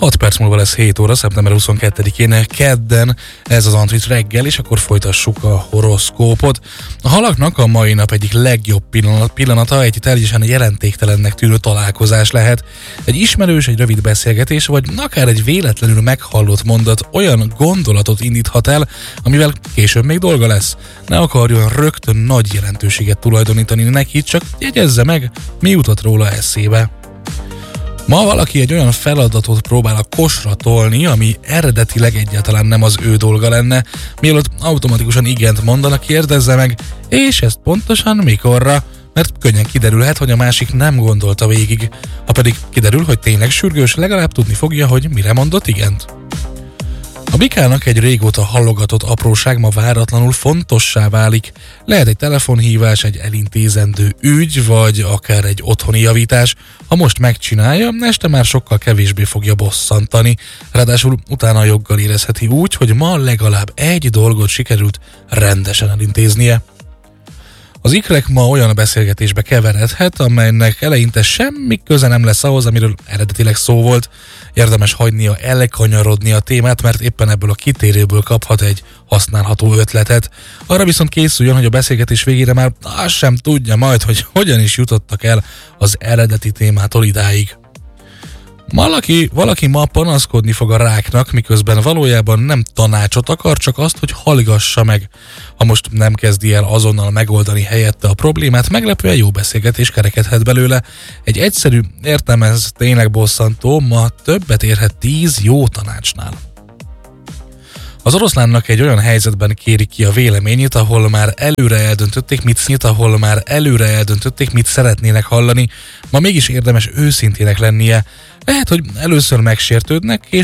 6 perc múlva lesz 7 óra, szeptember 22-én kedden, ez az Antrit reggel, és akkor folytassuk a horoszkópot. A halaknak a mai nap egyik legjobb pillanata egy teljesen jelentéktelennek tűnő találkozás lehet. Egy ismerős, egy rövid beszélgetés, vagy akár egy véletlenül meghallott mondat olyan gondolatot indíthat el, amivel később még dolga lesz. Ne akarjon rögtön nagy jelentőséget tulajdonítani neki, csak jegyezze meg, mi jutott róla eszébe. Ma valaki egy olyan feladatot próbál a kosra tolni, ami eredetileg egyáltalán nem az ő dolga lenne. Mielőtt automatikusan igent mondanak, kérdezze meg, és ezt pontosan mikorra, mert könnyen kiderülhet, hogy a másik nem gondolta végig. Ha pedig kiderül, hogy tényleg sürgős, legalább tudni fogja, hogy mire mondott igent. A bikának egy régóta hallogatott apróság ma váratlanul fontossá válik. Lehet egy telefonhívás, egy elintézendő ügy, vagy akár egy otthoni javítás. Ha most megcsinálja, este már sokkal kevésbé fogja bosszantani. Ráadásul utána joggal érezheti úgy, hogy ma legalább egy dolgot sikerült rendesen elintéznie. Az ikrek ma olyan beszélgetésbe keveredhet, amelynek eleinte semmi köze nem lesz ahhoz, amiről eredetileg szó volt. Érdemes hagynia elkanyarodni a témát, mert éppen ebből a kitérőből kaphat egy használható ötletet. Arra viszont készüljön, hogy a beszélgetés végére már azt sem tudja majd, hogy hogyan is jutottak el az eredeti témától idáig. Valaki ma panaszkodni fog a ráknak, miközben valójában nem tanácsot akar, csak azt, hogy hallgassa meg. Ha most nem kezdi el azonnal megoldani helyette a problémát, meglepően jó beszélgetés kerekedhet belőle. Egy egyszerű, értem, ez tényleg bosszantó, ma többet érhet 10 jó tanácsnál. Az oroszlánnak egy olyan helyzetben kéri ki a véleményét, ahol már előre eldöntötték, mit szeretnének hallani, ma mégis érdemes őszintének lennie. Lehet, hogy először megsértődnek, és